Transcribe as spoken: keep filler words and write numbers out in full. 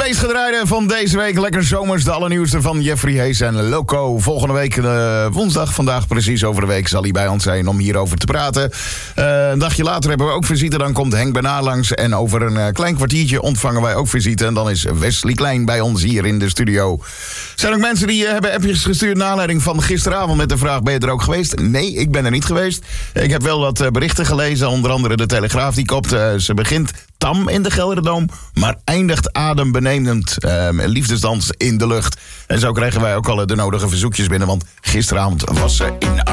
meest gedraaide van deze week. Lekker zomers, de allernieuwste van Jeffrey Hees en Loco. Volgende week, uh, woensdag, vandaag precies over de week, zal hij bij ons zijn om hierover te praten. Uh, een dagje later hebben we ook visite. Dan komt Henk Bernard langs. En over een uh, klein kwartiertje ontvangen wij ook visite. En dan is Wesley Klein bij ons hier in de studio. Er zijn ook mensen die uh, hebben appjes gestuurd naar aanleiding van gisteravond met de vraag: ben je er ook geweest? Nee, ik ben er niet geweest. Ik heb wel wat uh, berichten gelezen. Onder andere de Telegraaf die kopt. Uh, ze begint tam in de Gelderdoom, maar eindigt adembenemend. Uh, liefdesdans in de lucht. En zo kregen wij ook al de nodige verzoekjes binnen, want gisteravond was ze in